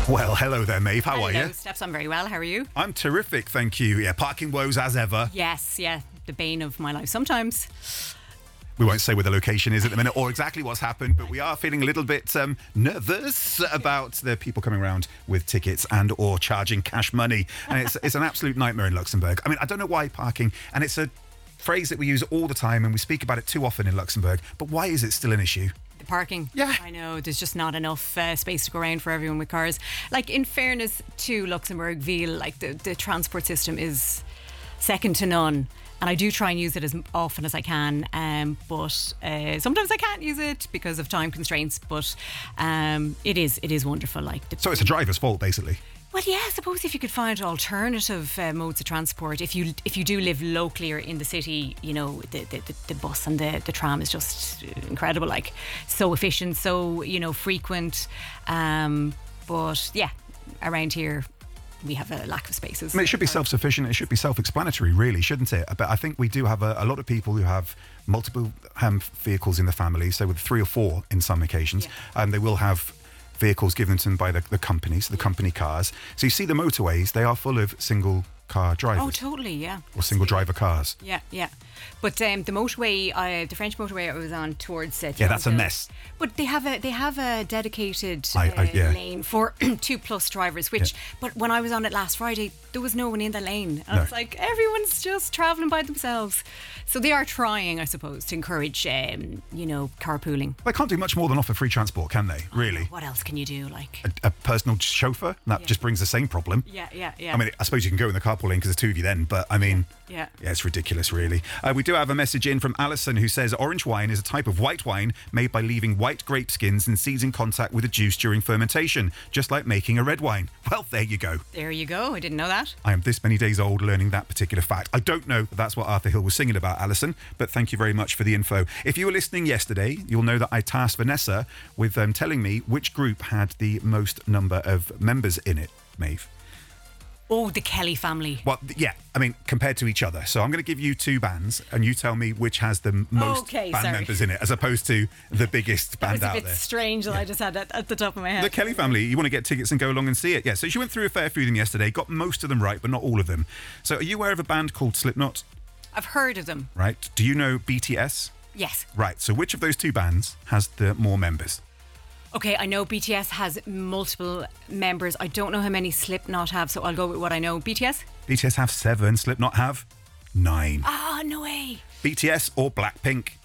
Well, hello there, Maeve. How are you? Hello, Stephs. I'm very well. How are you? I'm terrific, thank you. Yeah, parking woes as ever. Yes, yeah. The bane of my life sometimes. We won't say where the location is at the minute or exactly what's happened, but we are feeling a little bit nervous about the people coming around with tickets and or charging cash money. And it's an absolute nightmare in Luxembourg. I mean, I don't know why parking, and it's a phrase that we use all the time and we speak about it too often in Luxembourg, but why is it still an issue? The parking. Yeah. I know, there's just not enough space to go around for everyone with cars. Like, in fairness to Luxembourg, Ville, like the transport system is second to none. And I do try and use it as often as I can, but sometimes I can't use it because of time constraints. But it is wonderful. So it's a driver's fault, basically. Well, yeah, I suppose if you could find alternative modes of transport, if you do live locally or in the city, you know, the bus and the tram is just incredible, like so efficient, so, you know, frequent. But yeah, around here we have a lack of spaces. I mean, it should be self-sufficient. It should be self-explanatory, really, shouldn't it? But I think we do have a lot of people who have multiple vehicles in the family, so with 3 or 4 in some occasions, and they will have vehicles given to them by the companies, the company cars. So you see the motorways, they are full of single car drivers. Oh, totally, yeah. Or single driver cars. Yeah, yeah. But the motorway, the French motorway I was on towards yeah, that's a mess. But they have a dedicated yeah. lane for 2+ drivers. Which, but when I was on it last Friday, there was no one in the lane. And it's like everyone's just travelling by themselves. So they are trying, I suppose, to encourage, you know, carpooling. They can't do much more than offer free transport, can they? Really? What else can you do? Like a personal chauffeur? That just brings the same problem. Yeah. I mean, I suppose you can go in the carpool lane because there's 2 of you then, but I mean, yeah, it's ridiculous, really. We do have a message in from Alison who says orange wine is a type of white wine made by leaving white grape skins and seeds in contact with the juice during fermentation, just like making a red wine. Well, there you go. There you go. I didn't know that. I am this many days old learning that particular fact. I don't know that that's what Arthur Hill was singing about, Alison, but thank you very much for the info. If you were listening yesterday, you'll know that I tasked Vanessa with telling me which group had the most number of members in it, Maeve. Oh, the Kelly family. Well, yeah, I mean, compared to each other. So I'm going to give you 2 bands and you tell me which has the most band members in it, as opposed to the biggest band out there. That was a bit strange that I just had at the top of my head. The Kelly family, you want to get tickets and go along and see it. Yeah, so she went through a fair few of them yesterday, got most of them right, but not all of them. So are you aware of a band called Slipknot? I've heard of them. Right. Do you know BTS? Yes. Right. So which of those 2 bands has the more members? Okay, I know BTS has multiple members. I don't know how many Slipknot have, so I'll go with what I know. BTS? BTS have 7, Slipknot have 9. Ah, no way. BTS or Blackpink?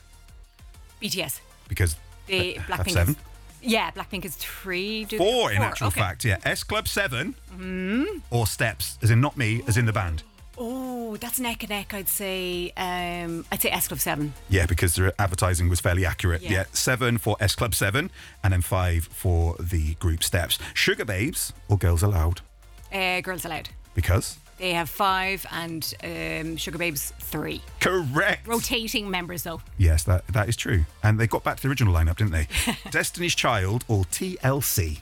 BTS. Because the have Blackpink 7? Yeah, Blackpink is 3. 4 in actual fact, yeah. S Club 7 or Steps, as in not me, as in the band. Oh, that's neck and neck, I'd say. I'd say S Club 7. Yeah, because their advertising was fairly accurate. Yeah. 7 for S Club 7 and then 5 for the group Steps. Sugar Babes or Girls Aloud? Girls Aloud. Because? They have 5 and Sugar Babes 3. Correct. Rotating members, though. Yes, that is true. And they got back to the original lineup, didn't they? Destiny's Child or TLC?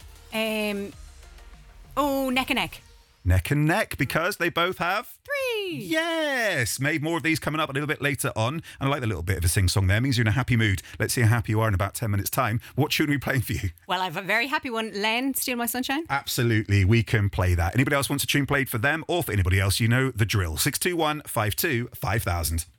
Neck and neck. Neck and neck, because they both have 3. Yes, made more of these coming up a little bit later on. And I like the little bit of a sing-song there. It means you're in a happy mood. Let's see how happy you are in about 10 minutes' time. What tune are we playing for you? Well, I have a very happy one. Len, Steal My Sunshine. Absolutely, we can play that. Anybody else wants a tune played for them or for anybody else, you know the drill. 621 52 5000.